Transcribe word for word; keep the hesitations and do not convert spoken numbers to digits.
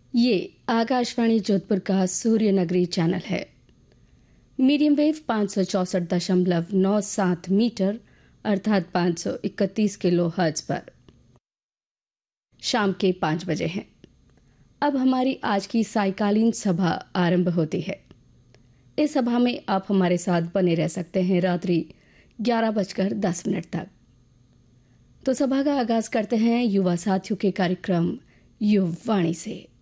ये आकाशवाणी जोधपुर का सूर्य नगरी चैनल है। मीडियम वेव पाँच सौ चौसठ दशमलव नौ सात मीटर अर्थात पाँच सौ इकतीस किलो हर्ट्ज पर शाम के पाँच बजे हैं। अब हमारी आज की सायकालीन सभा आरंभ होती है। इस सभा में आप हमारे साथ बने रह सकते हैं रात्रि ग्यारह बजकर दस मिनट तक। तो सभा का आगाज करते हैं युवा साथियों के कार्यक्रम युववाणी से।